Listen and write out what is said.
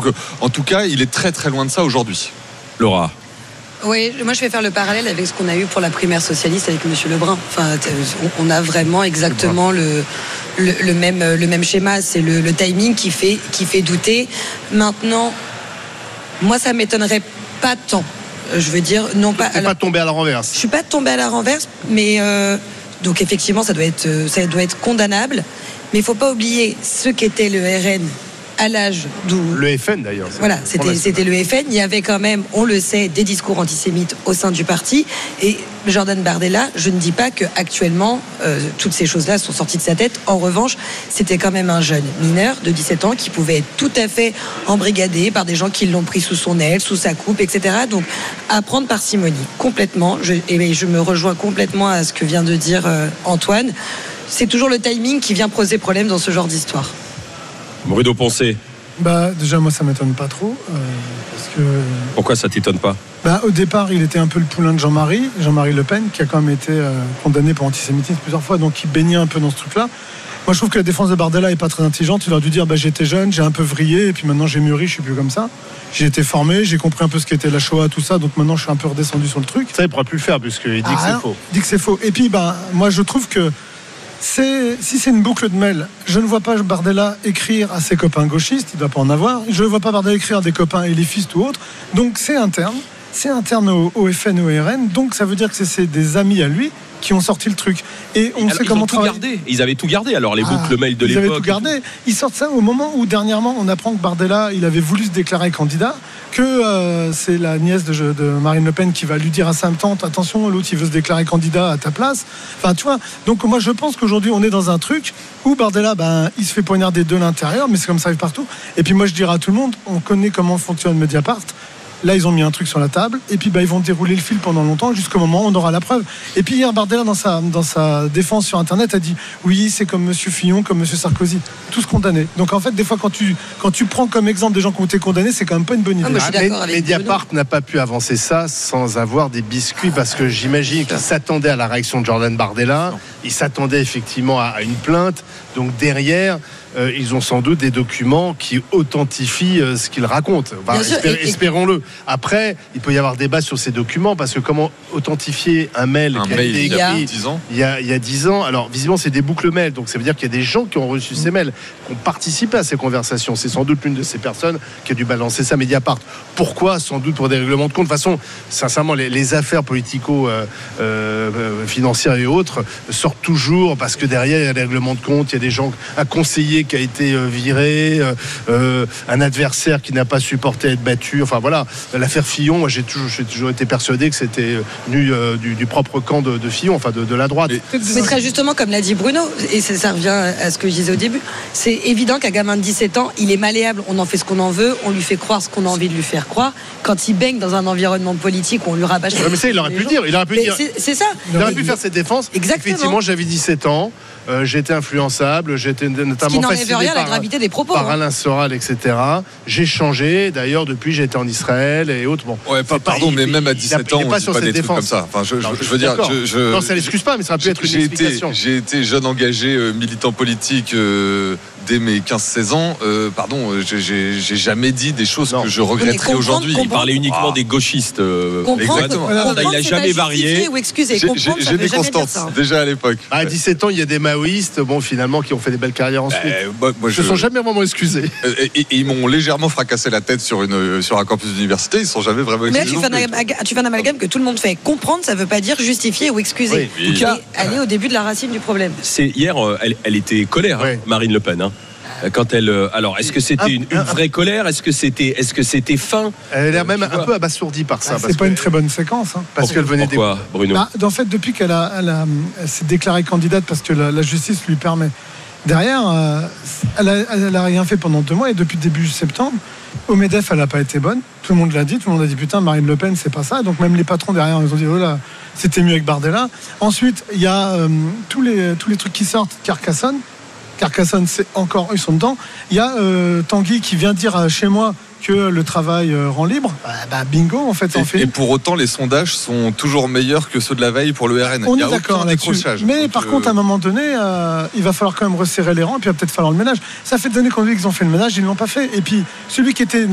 Donc en tout cas, il est très très loin de ça aujourd'hui. Laura. Oui, moi je vais faire le parallèle avec ce qu'on a eu pour la primaire socialiste avec M. Lebrun. Enfin, on a vraiment exactement le même schéma. C'est le timing qui fait douter. Maintenant, moi ça m'étonnerait pas tant. Je veux dire, non pas. Tu n'es pas tombé à la renverse. Je suis pas tombée à la renverse, mais donc effectivement ça doit être condamnable. Mais il faut pas oublier ce qu'était le RN. À l'âge d'où le FN d'ailleurs. Voilà, c'était le FN. Il y avait quand même, on le sait, des discours antisémites au sein du parti. Et Jordan Bardella, je ne dis pas que actuellement toutes ces choses-là sont sorties de sa tête. En revanche, c'était quand même un jeune mineur de 17 ans qui pouvait être tout à fait embrigadé par des gens qui l'ont pris sous son aile, sous sa coupe, etc. Donc, à prendre parcimonie complètement. Je me rejoins complètement à ce que vient de dire Antoine. C'est toujours le timing qui vient poser problème dans ce genre d'histoire. Bruno Poncet. Déjà moi ça m'étonne pas trop parce que pourquoi ça t'étonne pas? Au départ il était un peu le poulain de Jean-Marie Le Pen qui a quand même été condamné pour antisémitisme plusieurs fois, donc il baignait un peu dans ce truc là. Moi je trouve que la défense de Bardella est pas très intelligente. Il aurait dû dire j'étais jeune, j'ai un peu vrillé et puis maintenant j'ai mûri, je suis plus comme ça. J'ai été formé, j'ai compris un peu ce qu'était la Shoah, tout ça, donc maintenant je suis un peu redescendu sur le truc. Ça il pourra plus le faire puisqu'il dit que c'est faux. Il dit que c'est faux. Et puis moi je trouve que si c'est une boucle de mail, je ne vois pas Bardella écrire à ses copains gauchistes, il ne doit pas en avoir. Je ne vois pas Bardella écrire à des copains éléfistes ou autres. Donc c'est interne au FN, au RN. Donc ça veut dire que c'est des amis à lui qui ont sorti le truc. Et on sait comment travailler. Ils avaient tout gardé, alors les boucles mail de l'époque. Ils avaient tout gardé. Ils sortent ça au moment où dernièrement on apprend que Bardella, il avait voulu se déclarer candidat, que c'est la nièce de Marine Le Pen qui va lui dire à sa tante attention, l'autre il veut se déclarer candidat à ta place. Enfin tu vois, donc moi je pense qu'aujourd'hui on est dans un truc où Bardella il se fait poignarder de l'intérieur, mais c'est comme ça arrive partout. Et puis moi je dirais à tout le monde, on connaît comment fonctionne Mediapart. Là, ils ont mis un truc sur la table et puis ils vont dérouler le fil pendant longtemps jusqu'au moment où on aura la preuve. Et puis hier, Bardella, dans sa défense sur Internet, a dit oui, c'est comme M. Fillon, comme M. Sarkozy, tous condamnés. Donc en fait, des fois, quand tu prends comme exemple des gens qui ont été condamnés, c'est quand même pas une bonne idée. Mediapart n'a pas pu avancer ça sans avoir des biscuits parce que j'imagine qu'ils s'attendaient à la réaction de Jordan Bardella. Ils s'attendaient effectivement à une plainte. Donc derrière, ils ont sans doute des documents qui authentifient ce qu'ils racontent. Espérons-le. Après, il peut y avoir débat sur ces documents parce que comment authentifier un mail qui a été écrit il y a 10 ans. Alors visiblement c'est des boucles mail, donc ça veut dire qu'il y a des gens qui ont reçu ces mails, qui ont participé à ces conversations. C'est sans doute l'une de ces personnes qui a dû balancer ça à Mediapart. Pourquoi? Sans doute pour des règlements de compte. De toute façon, sincèrement, les affaires politico-financières et autres sortent toujours parce que derrière il y a des règlements de compte, il y a des gens, un conseiller qui a été viré, un adversaire qui n'a pas supporté être battu. Enfin voilà, l'affaire Fillon, moi j'ai toujours été persuadé que c'était du propre camp de Fillon, enfin de la droite. Mais très justement, comme l'a dit Bruno, et ça revient à ce que je disais au début, c'est évident qu'un gamin de 17 ans, il est malléable, on en fait ce qu'on en veut, on lui fait croire ce qu'on a envie de lui faire croire. Quand il baigne dans un environnement politique où on lui rabâche... Mais ça, il aurait pu le dire. C'est ça. Il aurait pu faire cette défense. Exactement. Effectivement, j'avais 17 ans. J'étais influençable, j'étais notamment fasciné la gravité des propos, par Alain Soral, etc. J'ai changé, d'ailleurs depuis j'étais en Israël et autres. Bon, mais même à 17 ans, on pas dit sur pas cette des défense. trucs comme ça. Enfin, je veux dire, non, ça l'excuse pas, mais ça aurait pu être une explication. J'ai été jeune engagé, militant politique dès mes 15-16 ans. J'ai jamais dit des choses que je regretterais aujourd'hui. Il parlait uniquement des gauchistes. Exactement. Il a jamais varié. J'ai des constantes déjà à l'époque. À 17 ans, il y a des maoïstes, finalement, qui ont fait des belles carrières ensuite. Ils ne sont jamais vraiment excusés. Et ils m'ont légèrement fracassé la tête sur un campus d'université. Ils ne sont jamais vraiment excusés. Mais là, tu fais un amalgame que tout le monde fait. Comprendre, ça ne veut pas dire justifier ou excuser. En tout cas, aller au début de la racine du problème. Hier, elle était colère, Marine Le Pen. Quand elle, alors, est-ce que c'était une vraie colère? Est-ce que c'était fin? Elle a l'air même un peu abasourdie par ça. C'est pas une très bonne séquence. Parce qu'elle venait des... Pourquoi, Bruno? En fait, depuis qu'elle s'est déclarée candidate parce que la justice lui permet. Derrière, elle a rien fait pendant 2 mois et depuis début septembre, au MEDEF, elle n'a pas été bonne. Tout le monde l'a dit. Tout le monde a dit putain, Marine Le Pen, c'est pas ça. Donc même les patrons derrière, ils ont dit oh là, c'était mieux avec Bardella. Ensuite, il y a tous les trucs qui sortent. Carcassonne, c'est encore, ils sont dedans. Il y a Tanguy qui vient dire chez moi que le travail rend libre. Bingo, en fait, ça en fait. Et pour autant, les sondages sont toujours meilleurs que ceux de la veille pour le RN. On est d'accord là-dessus. Mais par contre, à un moment donné, il va falloir quand même resserrer les rangs, et puis il va peut-être falloir le ménage. Ça fait des années qu'on dit qu'ils ont fait le ménage, ils ne l'ont pas fait. Et puis, celui qui était